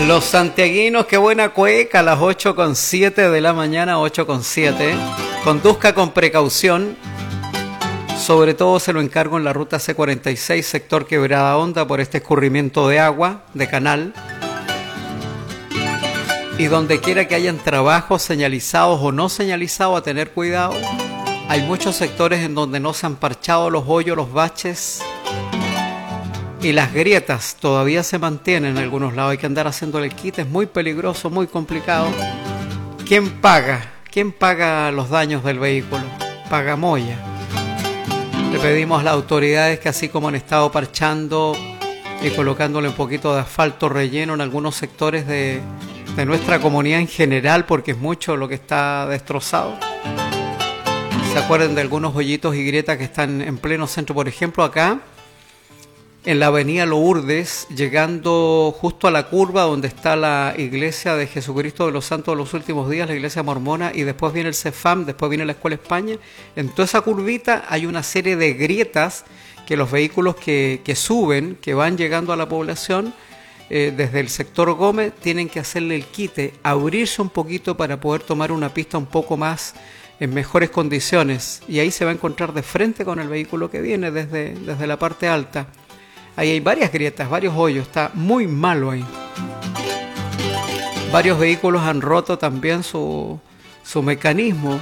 Los santiaguinos, qué buena cueca, a las 8:07 de la mañana, 8:07. Conduzca con precaución. Sobre todo se lo encargo en la ruta C46, sector Quebrada Honda, por este escurrimiento de agua, de canal. Y donde quiera que hayan trabajos señalizados o no señalizados, a tener cuidado. Hay muchos sectores en donde no se han parchado los hoyos, los baches. Y las grietas todavía se mantienen en algunos lados. Hay que andar haciéndole el quite, es muy peligroso, muy complicado. ¿Quién paga? ¿Quién paga los daños del vehículo? Paga Moya. Le pedimos a las autoridades que, así como han estado parchando y colocándole un poquito de asfalto relleno en algunos sectores de nuestra comunidad en general, porque es mucho lo que está destrozado. ¿Se acuerdan de algunos hoyitos y grietas que están en pleno centro? Por ejemplo, acá en la avenida Lourdes, llegando justo a la curva donde está la iglesia de Jesucristo de los Santos de los Últimos Días, la iglesia mormona, y después viene el CEFAM, después viene la Escuela España. En toda esa curvita hay una serie de grietas que los vehículos que suben, que van llegando a la población, desde el sector Gómez, tienen que hacerle el quite, abrirse un poquito para poder tomar una pista un poco más en mejores condiciones. Y ahí se va a encontrar de frente con el vehículo que viene desde la parte alta. Ahí hay varias grietas, varios hoyos, está muy malo ahí. Varios vehículos han roto también su mecanismo.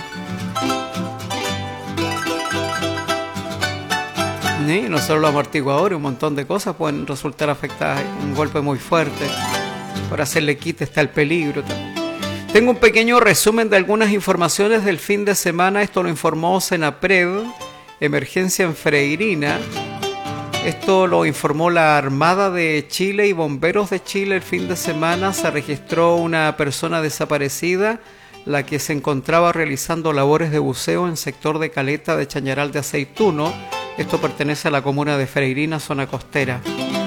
Y no solo los amortiguadores, un montón de cosas pueden resultar afectadas. Un golpe muy fuerte. Por hacerle quite está el peligro también. Tengo un pequeño resumen de algunas informaciones del fin de semana. Esto lo informó Senapred, emergencia en Freirina. Esto lo informó la Armada de Chile y Bomberos de Chile. El fin de semana se registró una persona desaparecida, la que se encontraba realizando labores de buceo en el sector de Caleta de Chañaral de Aceituno. Esto pertenece a la comuna de Freirina, zona costera.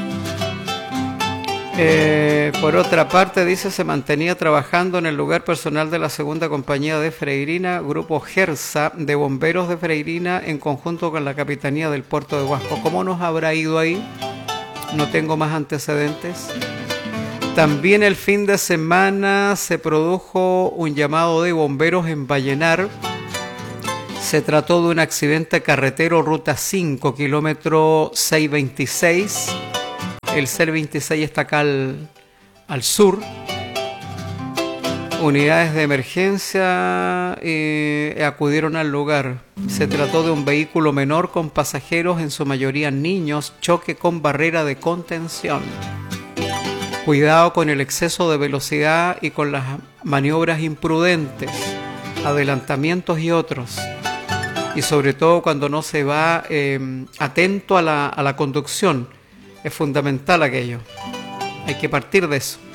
Por otra parte, dice, se mantenía trabajando en el lugar personal de la segunda compañía de Freirina, Grupo Gersa de Bomberos de Freirina, en conjunto con la Capitanía del Puerto de Huasco. ¿Cómo nos habrá ido ahí? No tengo más antecedentes. También el fin de semana se produjo un llamado de bomberos en Vallenar. Se trató de un accidente carretero, ruta 5, kilómetro 626. El C26 está acá al sur. Unidades de emergencia acudieron al lugar. Se trató de un vehículo menor con pasajeros, en su mayoría niños, choque con barrera de contención. Cuidado con el exceso de velocidad y con las maniobras imprudentes, adelantamientos y otros. Y sobre todo cuando no se va atento a la conducción. Es fundamental aquello. Hay que partir de eso.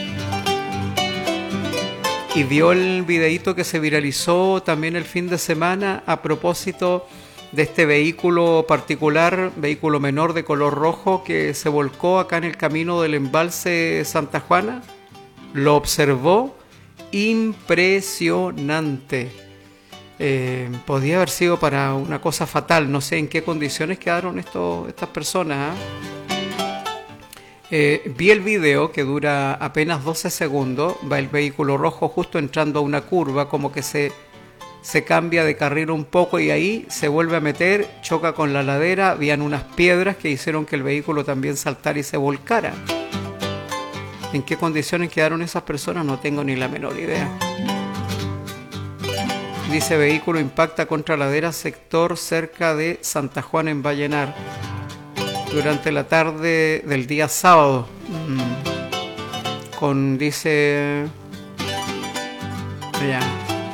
Y vio el videíto que se viralizó también el fin de semana a propósito de este vehículo particular, vehículo menor de color rojo, que se volcó acá en el camino del embalse Santa Juana. Lo observó. Impresionante. Podía haber sido para una cosa fatal. No sé en qué condiciones quedaron estas personas, vi el video, que dura apenas 12 segundos. Va el vehículo rojo justo entrando a una curva, como que se cambia de carril un poco y ahí se vuelve a meter, choca con la ladera. Habían unas piedras que hicieron que el vehículo también saltara y se volcara. ¿En qué condiciones quedaron esas personas? No tengo ni la menor idea. Dice, vehículo impacta contra ladera, sector cerca de Santa Juana en Vallenar, durante la tarde del día sábado. Dice... Ya.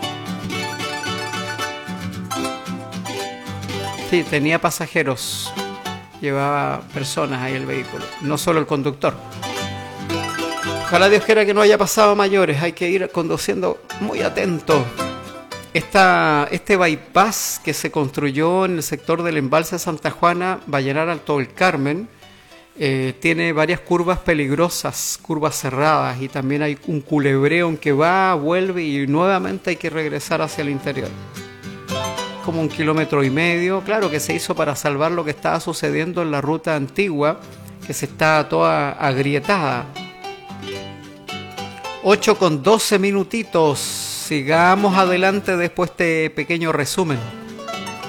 Sí, tenía pasajeros. Llevaba personas ahí el vehículo, no solo el conductor. Ojalá Dios quiera que no haya pasado a mayores. Hay que ir conduciendo muy atento. Este bypass que se construyó en el sector del embalse de Santa Juana, Vallenar Alto del Carmen, tiene varias curvas peligrosas, curvas cerradas, y también hay un culebreo en que va, vuelve y nuevamente hay que regresar hacia el interior. Como 1,5 kilómetros. Claro que se hizo para salvar lo que estaba sucediendo en la ruta antigua, que se está toda agrietada. 8 con 12 minutitos. Sigamos adelante después de este pequeño resumen.